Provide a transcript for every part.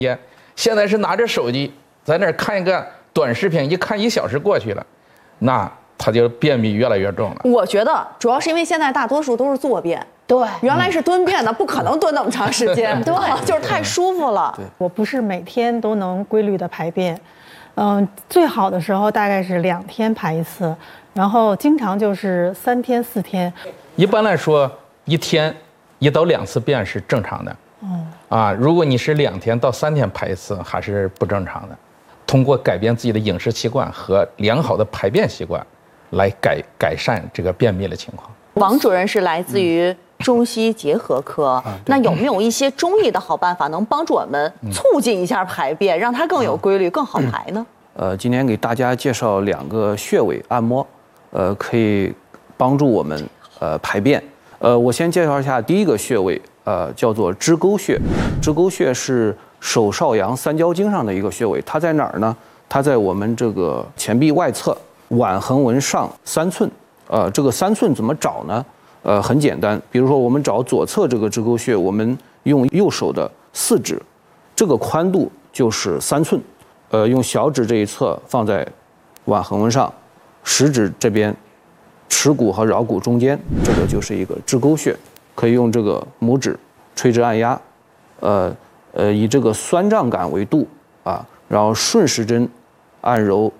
现在是拿着手机在那儿看一个短视频，一看1小时过去了，那他就便秘越来越重了。 我觉得主要是因为现在大多数都是坐便， 对， 原来是蹲便的，不可能蹲那么长时间，对，就是太舒服了。 我不是每天都能规律的排便，最好的时候大概是2天排一次，然后经常就是3天4天。 一般来说，1天1到2次便是正常的。如果你是2天到3天排一次，还是不正常的。通过改变自己的饮食习惯和良好的排便习惯，来改善这个便秘的情况。 王主任是来自于中西结合科，那有没有一些中医的好办法能帮助我们促进一下排便，让它更有规律、更好排呢？ 今天给大家介绍2个穴位按摩，可以帮助我们排便。我先介绍一下第一个穴位，叫做支沟穴。支沟穴是手少阳三焦经上的一个穴位，它在哪儿呢？它在我们这个前臂外侧腕横纹上3寸。这个3寸怎么找呢？很简单，比如说我们找左侧这个支沟穴，我们用右手的4指，这个宽度就是3寸。用小指这一侧放在腕横纹上，食指这边耻骨和桡骨中间，这个就是一个支沟穴，可以用这个拇指垂直按压，以这个酸胀感为度啊，然后顺时针按揉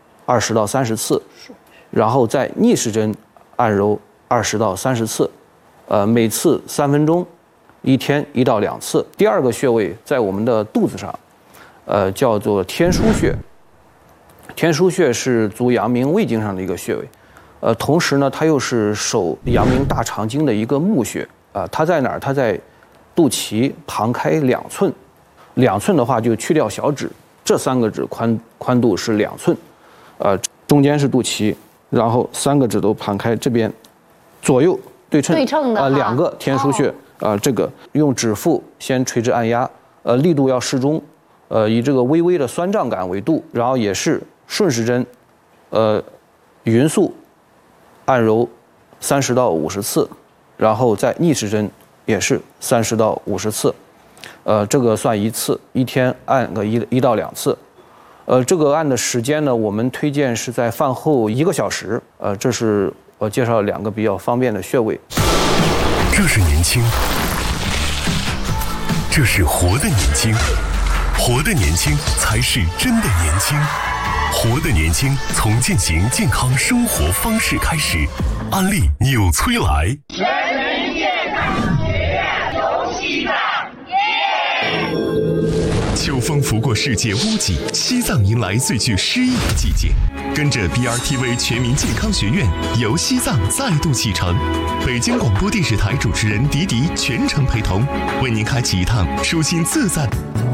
20到30次，然后再逆时针按揉20到30次，每次3分钟，1天1到2次。第2个穴位在我们的肚子上，叫做天枢穴。天枢穴是足阳明胃经上的一个穴位，同时呢，它又是手阳明大肠经的一个募穴它在哪儿？它在肚脐旁开2寸，2寸的话就去掉小指，这3个指宽度是2寸，中间是肚脐，然后3个指头旁开，这边左右对称的 2个天枢穴这个用指腹先垂直按压，力度要适中，以这个微微的酸胀感为度，然后也是顺时针，匀速按揉30到50次，然后再逆时针也是30到50次，这个算1次，1天按个1到2次，这个按的时间呢，我们推荐是在饭后1个小时，这是我介绍2个比较方便的穴位。 这是年轻，这是活的年轻，活的年轻才是真的年轻。活的年轻，从践行健康生活方式开始。安利纽崔莱， 全民健康学院由西藏。 秋风拂过世界屋脊，西藏迎来最具诗意的季节。跟着 BRTV 全民健康学院游西藏再度启程，北京广播电视台主持人迪迪全程陪同，为您开启一趟舒心自在。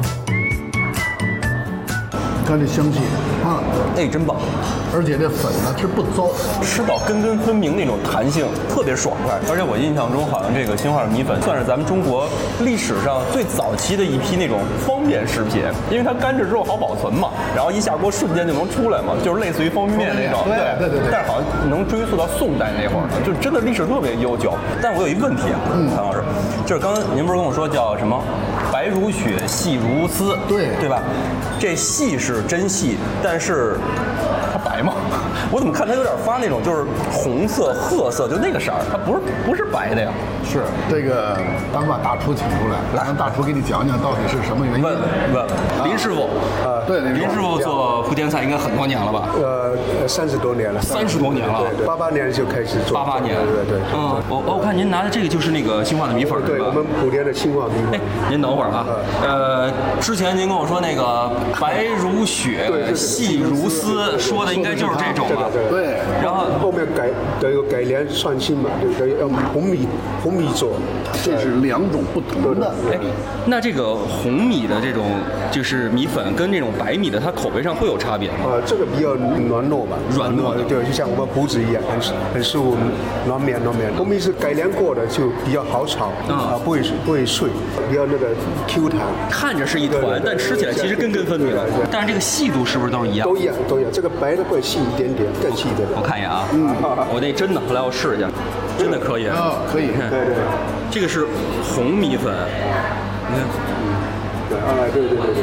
看这香气真棒！ 而且这粉呢是不糟， 吃到根根分明那种弹性，特别爽快。而且我印象中，好像这个兴化米粉算是咱们中国历史上最早期的一批那种方便食品，因为它干制之后好保存嘛，然后一下锅瞬间就能出来嘛，就是类似于方便面那种。 对。 但是好像能追溯到宋代那会儿呢，就真的历史特别悠久。但是我有一问题啊，谭老师，就是刚刚您不是跟我说叫什么白如雪，细如丝，对吧？这细是真细，但是它白吗？我怎么看它有点发那种就是红色、褐色，就那个色儿，它不是白的呀。 是这个，咱们把大厨请出来，让大厨给你讲讲到底是什么原因。 问林师傅， 对， 林师傅做福建菜应该很多年了吧 ？30多年了。 30多年了。 对，88年就开始做。 88年。 对。 我看您拿的这个就是那个兴化的米粉， 对，我们莆田的兴化米粉。 您等会儿啊。之前您跟我说那个白如雪，细如丝，说的应该就是这种吧？ 对。然后后面改良创新嘛，对，用红米做， 这是2种不同的。 那这个红米的这种就是米粉跟这种白米的，它口味上会有差别吗？ 这个比较软糯吧，软糯，对，就像我们胡子一样，很适合软绵。红米是改良过的，就比较好炒不会碎，比较那个 Q 弹。 看着是一团，但吃起来其实根根分明。但是这个细度是不是都是一样？ 都一样。这个白的会细一点点，更细一点。 我看一眼啊，我那真的，后来我试一下，真的可以。 可以。 对。这个是红米粉，你看， 对，对对对对。